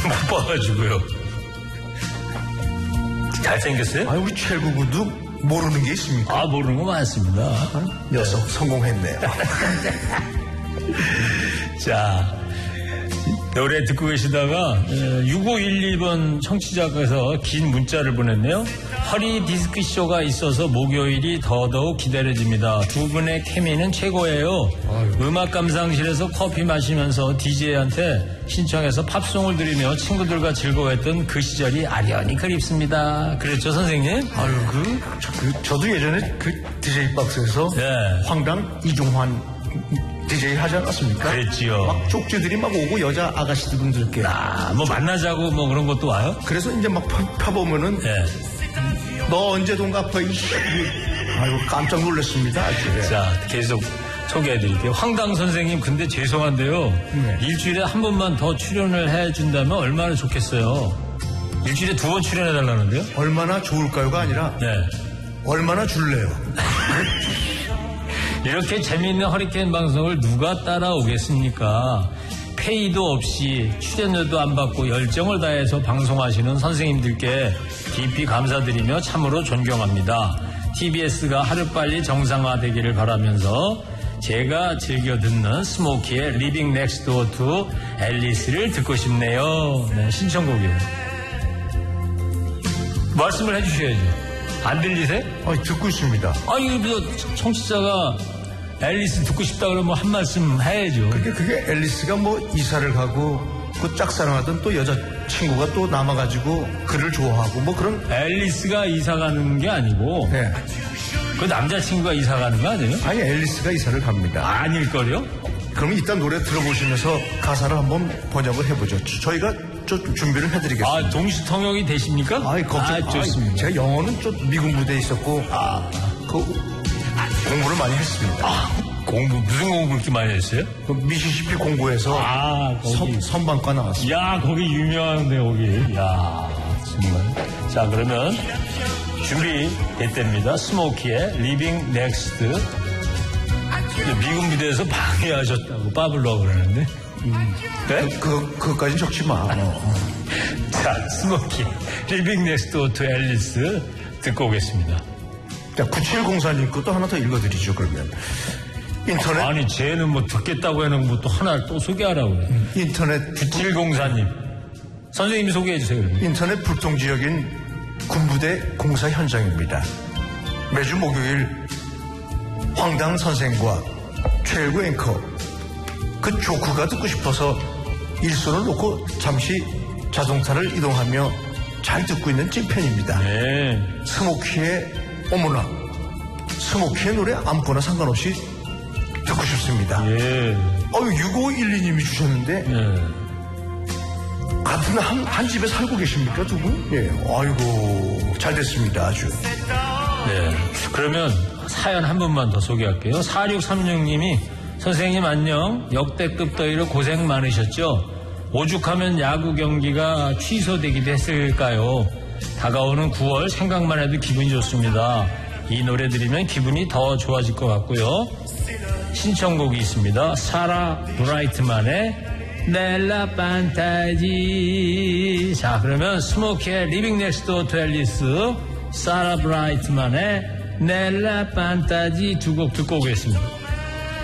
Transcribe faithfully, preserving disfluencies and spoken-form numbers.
못 봐가지고요. 잘생겼어요? 아, 우리 최국우도 모르는 게 있습니까? 아, 모르는 거 많습니다. 녀석 네. 성공했네요. 자, 노래 듣고 계시다가 육오일이 번 청취자께서 긴 문자를 보냈네요. 허리 디스크쇼가 있어서 목요일이 더더욱 기다려집니다. 두 분의 케미는 최고예요. 아유. 음악 감상실에서 커피 마시면서 디제이한테 신청해서 팝송을 들으며 친구들과 즐거워했던 그 시절이 아련히 그립습니다. 그랬죠, 선생님? 아유, 그, 저, 그 저도 예전에 그 디제이 박스에서 네. 황당 이종환 디제이 하지 않았습니까? 그랬지요. 막 쪽지들이 막 오고 여자 아가씨들 분들께. 아, 뭐 만나자고 뭐 그런 것도 와요? 그래서 이제 막 펴, 펴보면은. 네. 너 언제 돈 갚아, 이씨. 아이고, 깜짝 놀랐습니다. 아주. 자, 계속 소개해드릴게요. 황당 선생님, 근데 죄송한데요. 네. 일주일에 한 번만 더 출연을 해준다면 얼마나 좋겠어요. 일주일에 두 번 출연해달라는데요? 얼마나 좋을까요가 아니라. 네. 얼마나 줄래요? 이렇게 재미있는 허리케인 방송을 누가 따라오겠습니까? 페이도 없이 출연료도 안 받고 열정을 다해서 방송하시는 선생님들께 깊이 감사드리며 참으로 존경합니다. 티비에스가 하루빨리 정상화되기를 바라면서 제가 즐겨 듣는 스모키의 Living Next Door to 앨리스를 듣고 싶네요. 네, 신청곡이에요. 말씀을 해주셔야죠. 안 들리세요? 아, 듣고 있습니다. 아, 이거 청취자가 앨리스 듣고 싶다 그러면 한 말씀 해야죠. 그게, 그게 앨리스가 뭐 이사를 가고 그 짝사랑하던 또 여자친구가 또 남아가지고 그를 좋아하고 뭐 그런. 앨리스가 이사 가는 게 아니고. 네. 그 남자친구가 이사 가는 거 아니에요? 아니, 앨리스가 이사를 갑니다. 아닐걸요? 그럼 일단 노래 들어보시면서 가사를 한번 번역을 해보죠. 저희가 좀 준비를 해드리겠습니다. 아, 동시통역이 되십니까? 아이, 걱정. 아, 좋습니다. 아이, 제가 영어는 좀 미국 무대에 있었고, 아, 그, 공부를 많이 했습니다. 아, 공부, 무슨 공부 그렇게 많이 했어요? 그 미시시피 공고에서 아, 선, 선방과 나왔습니다. 야, 거기 유명한데, 거기. 야, 정말. 자, 그러면 준비 됐답니다. 스모키의 Living Next. 미국 무대에서 방해하셨다고 빠블러 그러는데. 음. 네? 그, 그, 그것까지는 적지 마. 어. 자, 스모키 Living Next Door to 앨리스 듣고 오겠습니다. 자, 구칠공사님 것도 하나 더 읽어드리죠, 그러면. 인터넷. 아니, 쟤는 뭐 듣겠다고 해놓은 것도 하나를 또 소개하라고 그래. 음, 인터넷. 구칠공사님. 선생님이 소개해주세요, 그러면. 인터넷 불통지역인 군부대 공사 현장입니다. 매주 목요일 황당 선생과 최일구 앵커 그 조크가 듣고 싶어서 일손을 놓고 잠시 자동차를 이동하며 잘 듣고 있는 찐팬입니다. 네. 스모키의 어머나, 스모키의 노래 아무거나 상관없이 듣고 싶습니다. 예. 어유 육오일이 님이 주셨는데 예. 같은 한, 한 집에 살고 계십니까, 두 분? 예. 아이고, 잘 됐습니다, 아주. 네. 그러면 사연 한 번만 더 소개할게요. 사육삼육 님이 선생님 안녕. 역대급 더위로 고생 많으셨죠? 오죽하면 야구 경기가 취소되기도 했을까요? 다가오는 구월 생각만 해도 기분이 좋습니다. 이 노래 들으면 기분이 더 좋아질 것 같고요. 신청곡이 있습니다. 사라 브라이트만의 넬라 판타지. 자, 그러면 스모키의 Living Next Door to 앨리스, 사라 브라이트만의 넬라 판타지 두 곡 듣고 오겠습니다.